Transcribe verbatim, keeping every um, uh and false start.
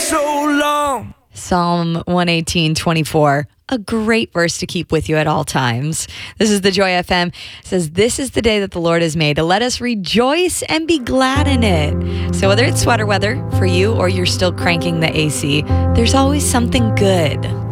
so long. Psalm one eighteen twenty-four. A great verse to keep with you at all times. This is the Joy F M. It says, this is the day that the Lord has made. Let us rejoice and be glad in it. So whether it's sweater weather for you or you're still cranking the A C, there's always something good